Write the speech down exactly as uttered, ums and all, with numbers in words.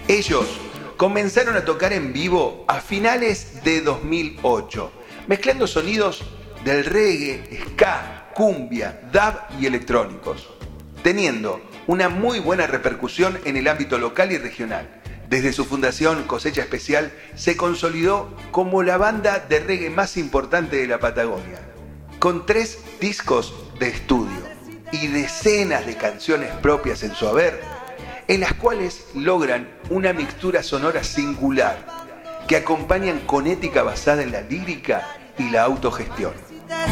Ellos comenzaron a tocar en vivo a finales de dos mil ocho, mezclando sonidos del reggae, ska, cumbia, dub y electrónicos, teniendo una muy buena repercusión en el ámbito local y regional. Desde su fundación, Cosecha Especial se consolidó como la banda de reggae más importante de la Patagonia, con tres discos de estudio y decenas de canciones propias en su haber, en las cuales logran una mixtura sonora singular que acompañan con ética basada en la lírica y la autogestión.